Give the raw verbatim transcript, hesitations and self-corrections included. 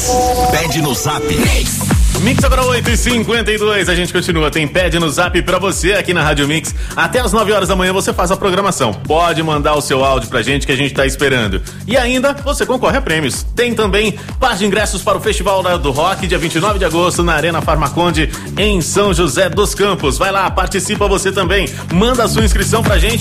Pede no Zap. Mix agora oito e cinquenta e dois, a gente continua, tem Pede no Zap pra você aqui na Rádio Mix. Até as nove horas da manhã você faz a programação. Pode mandar o seu áudio pra gente que a gente tá esperando. E ainda você concorre a prêmios. Tem também par de ingressos para o Festival do Rock, dia vinte e nove de agosto, na Arena Farmaconde, em São José dos Campos. Vai lá, participa você também. Manda a sua inscrição pra gente